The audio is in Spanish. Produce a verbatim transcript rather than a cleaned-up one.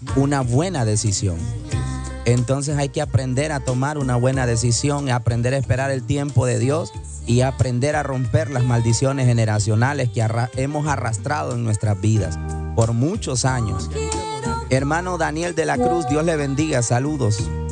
una buena decisión. Entonces hay que aprender a tomar una buena decisión, aprender a esperar el tiempo de Dios y aprender a romper las maldiciones generacionales que arra- hemos arrastrado en nuestras vidas por muchos años. Hermano Daniel de la Cruz, Dios le bendiga, saludos.